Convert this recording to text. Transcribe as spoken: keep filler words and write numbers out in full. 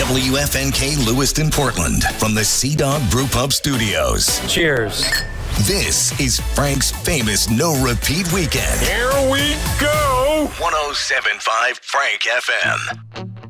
W F N K Lewiston, Portland, from the Sea Dog Brew Pub Studios. Cheers. This is Frank's famous No Repeat Weekend. Here we go. one oh seven point five Frank F M.